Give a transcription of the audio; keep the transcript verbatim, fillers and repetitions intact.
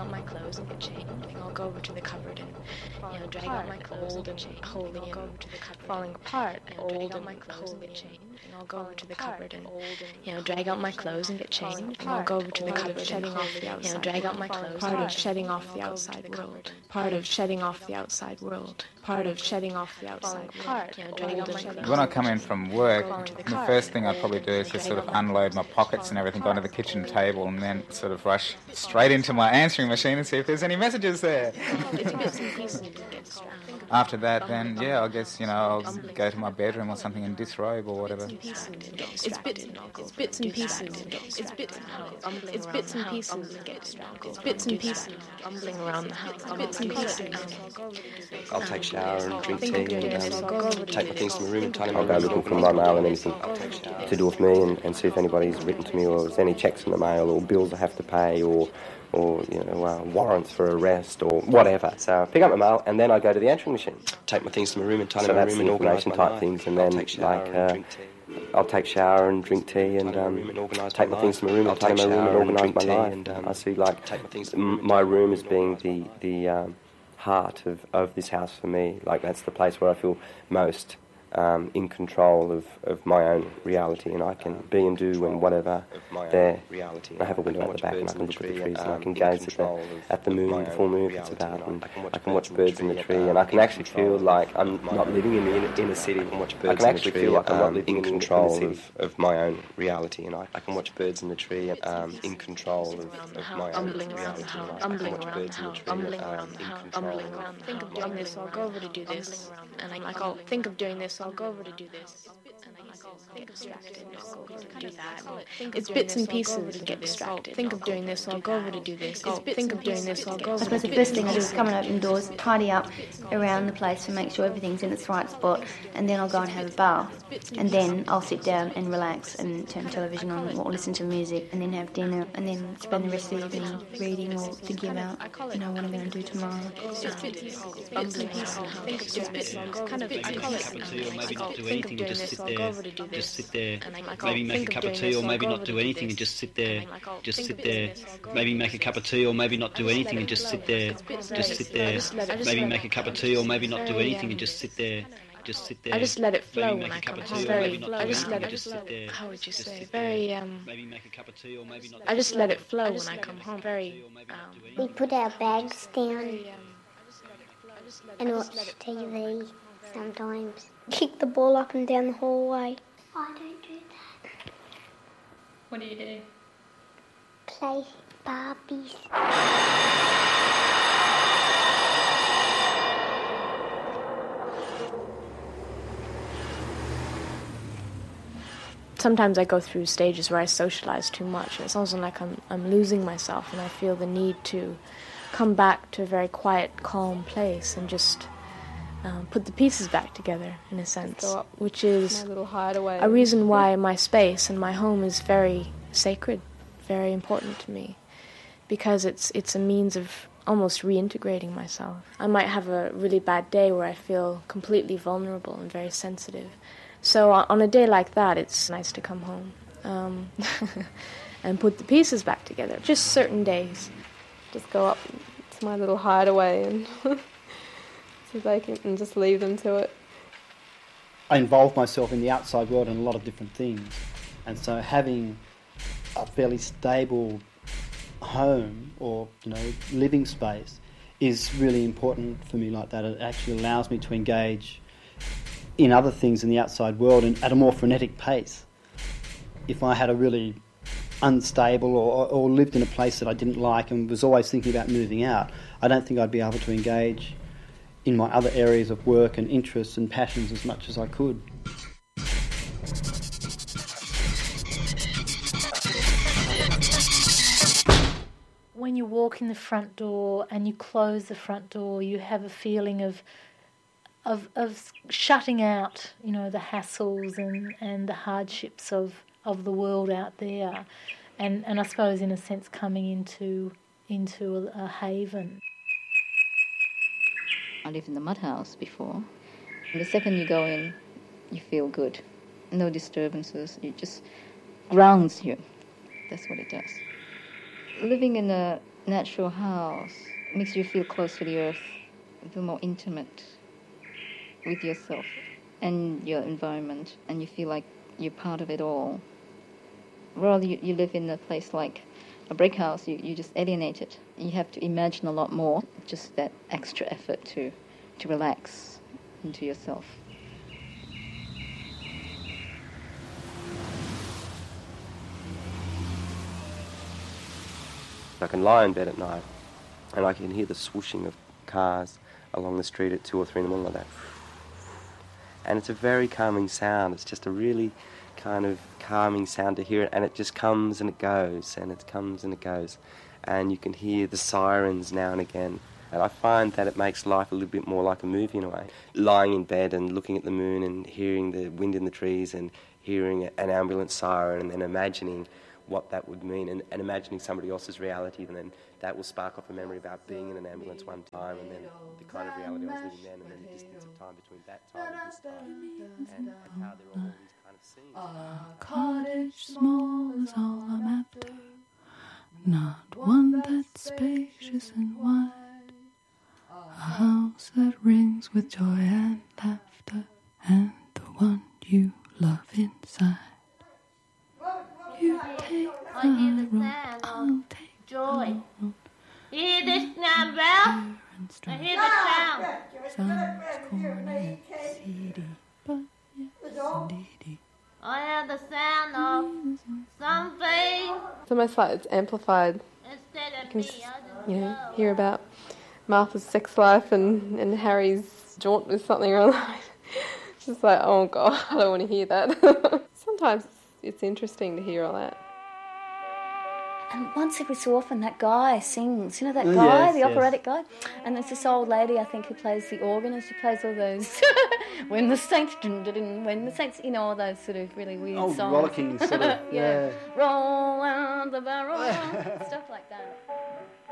out my clothes and get changed. I'll go over to the cupboard and, you know, drag out my clothes and get changed. Holding and falling apart, old and holding and change. And I'll go over to the cupboard and, you know, drag out my clothes and get changed. And I'll go over to the cupboard, shedding off the outside, you know, drag out my clothes. Part of shedding off the outside world. Part of shedding off the outside world. Part of shedding off the outside world. You know, drag out my clothes. When I come in from work, the first thing I'd probably do is just sort of unload my pockets and everything onto the kitchen table and then sort of rush straight into my answering machine and see if there's any messages there. After that, then, yeah, I guess, you know, I'll go to my bedroom or something and disrobe or whatever. It's bits, it's bits and pieces. It's bits, it's bits and pieces. It's bits and pieces. Bumbling around the house. Bits and pieces. I'll take a shower and drink tea and um, take my things to my room and tidy my room. I'll go looking for my mail and anything to do with me and, and see if anybody's written to me or there's any checks in the mail or bills I have to pay or or, you know, uh, warrants for arrest or whatever. So I pick up my mail and then I go to the answering machine. Take my things to my room and tidy so my room and organise my type things and then, like, uh, I'll take shower and drink tea and um, take my things to my room and tidy my room and organise my life. And, um, I see, like, my room as being the, the um, heart of, of this house for me. Like, that's the place where I feel most Um, in control of, of my own reality, and I can be and do and whatever there. I have a window at the back and I can look at the trees and I can gaze at the, at the moon, the full moon if it's about, and I can watch birds in the tree and I can actually feel like I'm not living in the inner, inner city. I can actually feel like I'm not living in control of, of my own reality, and I, I can watch birds in the tree um, in control of, of my own reality. I can watch birds in the tree um, in control. Think of doing this, I'll go over to do this, and I'm like, I'll think of doing this, I'll go over to do this, and I get distracted, I'll go over to do that. It's bits and pieces to get distracted. Think of doing this, I'll go over to do this. Think of doing this, I'll go over to do this. I suppose the first thing I do is come and open doors, tidy up around the place to make sure everything's in its right spot, and then I'll go and have a bath, and then I'll sit down and relax and turn television on or listen to music, and then have dinner, and then spend the rest of the evening reading or thinking about, you know, what I'm going to do tomorrow. It's bits and pieces. Think of doing this, kind of, I call it. Or maybe not do anything and just sit there, just sit there, maybe make a cup of tea or maybe not do anything and just sit there, just sit there, maybe make a cup of tea or maybe not do anything and just sit there, just sit there, maybe make a cup of tea or maybe not do anything and just sit there. Just sit there. I just let it flow when I come home. Very, I just let it. Just sit there. How would you say? Very. Um. Maybe make a cup of tea or maybe not. I just let it flow when I come home. Very. Um, we put our bags down and watch T V sometimes. Kick the ball up and down the hallway. I don't do that. What do you do? Play Barbies. Sometimes I go through stages where I socialize too much. It's almost like I'm I'm losing myself, and I feel the need to come back to a very quiet, calm place and just um, put the pieces back together, in a sense, which is a reason why my space and my home is very sacred, very important to me, because it's it's a means of almost reintegrating myself. I might have a really bad day where I feel completely vulnerable and very sensitive. So on a day like that, it's nice to come home um, and put the pieces back together. Just certain days. Just go up to my little hideaway and see if they can, and just leave them to it. I involve myself in the outside world in a lot of different things, and so having a fairly stable home or, you know, living space is really important for me like that. It actually allows me to engage in other things in the outside world and at a more frenetic pace. If I had a really unstable or, or lived in a place that I didn't like and was always thinking about moving out, I don't think I'd be able to engage in my other areas of work and interests and passions as much as I could. When you walk in the front door and you close the front door, you have a feeling of Of, of shutting out, you know, the hassles and, and the hardships of, of the world out there, and, and I suppose in a sense coming into into a, a haven. I lived in the mud house before. The second you go in, you feel good. No disturbances. It just grounds you. That's what it does. Living in a natural house makes you feel close to the earth, feel more intimate with yourself and your environment, and you feel like you're part of it all. Rather, you, you live in a place like a brick house, you, you just alienate it. You have to imagine a lot more, just that extra effort to, to relax into yourself. I can lie in bed at night and I can hear the swooshing of cars along the street at two or three in the morning like that. And it's a very calming sound. It's just a really kind of calming sound to hear it, and it just comes and it goes, and it comes and it goes. And you can hear the sirens now and again. And I find that it makes life a little bit more like a movie in a way. Lying in bed and looking at the moon and hearing the wind in the trees and hearing an ambulance siren and then imagining what that would mean and, and imagining somebody else's reality, and then that will spark off a memory about being in an ambulance one time, and then the kind of reality I was living then, and then the distance of time between that time and this time, and, and how there are all these kind of scenes. A cottage small is all I'm after, not one that's spacious and wide, a house that rings with joy and laughter, and the one you love inside. You take I hear the sound of joy. You hear this now, Ralph? I hear the sound. I hear the sound of something. It's almost like it's amplified. Instead You of can me, just, I just you know, know. hear about Martha's sex life and, and Harry's jaunt with something or other. It's just like, oh God, I don't want to hear that. Sometimes it's, it's interesting to hear all that. And once every so often that guy sings, you know that Oh, guy, yes, the yes. operatic guy? And there's this old lady, I think, who plays the organ, and she plays all those, when the saints, dun, dun, dun, when the saints, you know, all those sort of really weird Oh, songs. rollicking sort of, yeah. Roll round the barrel, stuff like that.